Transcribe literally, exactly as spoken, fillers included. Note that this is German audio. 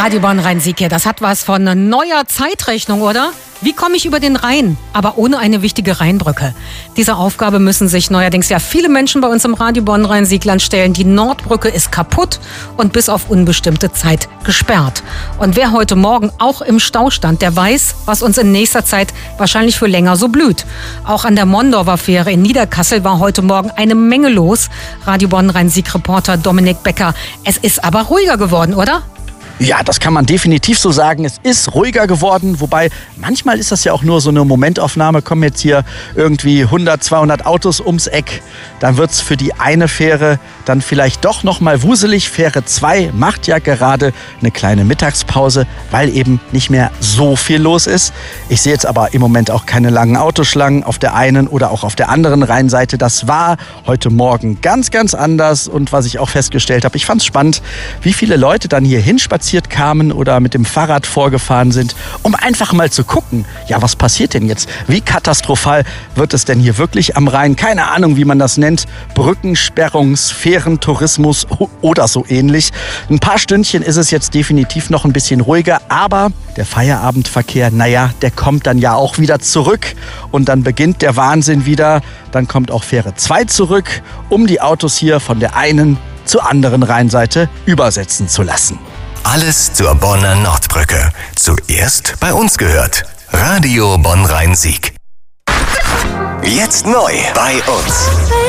Radio Bonn-Rhein-Sieg hier, das hat was von neuer Zeitrechnung, oder? Wie komme ich über den Rhein, aber ohne eine wichtige Rheinbrücke? Dieser Aufgabe müssen sich neuerdings ja viele Menschen bei uns im Radio Bonn-Rhein-Siegland stellen. Die Nordbrücke ist kaputt und bis auf unbestimmte Zeit gesperrt. Und wer heute Morgen auch im Stau stand, der weiß, was uns in nächster Zeit wahrscheinlich für länger so blüht. Auch an der Mondorfer Fähre in Niederkassel war heute Morgen eine Menge los. Radio Bonn-Rhein-Sieg-Reporter Dominik Becker. Es ist aber ruhiger geworden, oder? Ja, das kann man definitiv so sagen. Es ist ruhiger geworden, wobei manchmal ist das ja auch nur so eine Momentaufnahme. Kommen jetzt hier irgendwie hundert, zweihundert Autos ums Eck. Dann wird's für die eine Fähre dann vielleicht doch noch mal wuselig. Fähre zwei macht ja gerade eine kleine Mittagspause, weil eben nicht mehr so viel los ist. Ich sehe jetzt aber im Moment auch keine langen Autoschlangen auf der einen oder auch auf der anderen Rheinseite. Das war heute Morgen ganz, ganz anders. Und was ich auch festgestellt habe, ich fand es spannend, wie viele Leute dann hier hinspazieren kamen oder mit dem Fahrrad vorgefahren sind, um einfach mal zu gucken, ja, was passiert denn jetzt? Wie katastrophal wird es denn hier wirklich am Rhein? Keine Ahnung, wie man das nennt. Brückensperrungs-, Fährentourismus oder so ähnlich. Ein paar Stündchen ist es jetzt definitiv noch ein bisschen ruhiger, aber der Feierabendverkehr, naja, der kommt dann ja auch wieder zurück und dann beginnt der Wahnsinn wieder. Dann kommt auch Fähre zwei zurück, um die Autos hier von der einen zur anderen Rheinseite übersetzen zu lassen. Alles zur Bonner Nordbrücke. Zuerst bei uns gehört. Radio Bonn-Rhein-Sieg. Jetzt neu bei uns.